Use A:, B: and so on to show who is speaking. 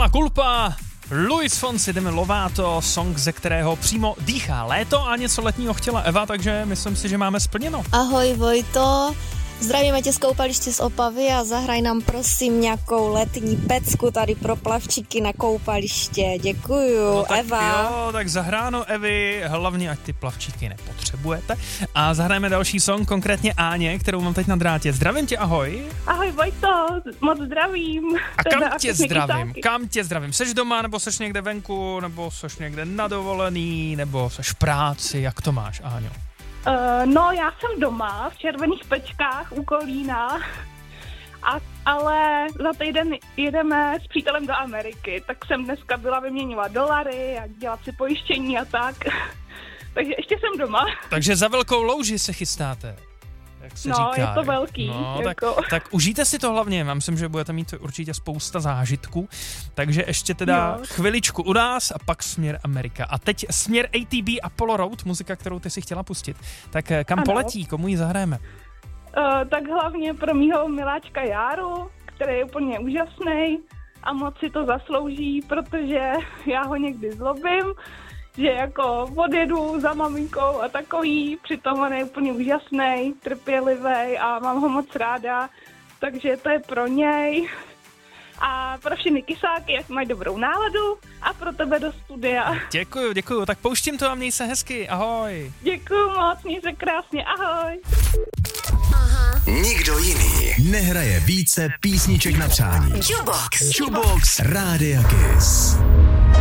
A: Mea culpa, Luis Fonsi, Demi Lovato, song, ze kterého přímo dýchá léto a něco letního chtěla Eva, takže myslím si, že máme splněno.
B: Ahoj Vojto, zdravíme tě z koupaliště z Opavy a zahraj nám prosím nějakou letní pecku tady pro plavčíky na koupaliště. Děkuju,
A: no, tak
B: Eva.
A: Jo, tak zahráno Evy, hlavně ať ty plavčíky nepotřebujete. A zahrajeme další song, konkrétně Áně, kterou mám teď na drátě. Zdravím tě, ahoj.
C: Ahoj Vojto, moc zdravím.
A: A kam tě zdravím? Kam tě zdravím? Seš doma, nebo seš někde venku, nebo seš někde na dovolený, nebo seš v práci, jak to máš, Áňo?
C: No, já jsem doma v Červených Pečkách u Kolína, ale za týden jedeme s přítelem do Ameriky, tak jsem dneska byla vyměňovat dolary a dělat si pojištění a tak, takže ještě jsem doma.
A: Takže za velkou louži se chystáte, jak se
C: no,
A: říká.
C: je to velký.
A: No,
C: jako.
A: tak užijte si to hlavně, já myslím, že budete mít určitě spousta zážitků, takže ještě teda chviličku u nás a pak směr Amerika. A teď směr ATB Apollo Road, muzika, kterou ty si chtěla pustit. Tak kam poletí, komu ji zahrajeme?
C: Tak hlavně pro mýho miláčka Járu, který je úplně úžasný a moc si to zaslouží, protože já ho někdy zlobím, že jako odjedu za maminkou a takový, přitom on je úplně úžasný, trpělivý a mám ho moc ráda, takže to je pro něj. A pro všechny kysáky, jak mají dobrou náladu a pro tebe do studia.
A: Děkuju, tak pouštím to a měj se hezky, ahoj.
C: Děkuju moc, měj se krásně, ahoj.
D: Nikdo jiný nehraje více písniček na přání. Jukebox Rádia Kiss.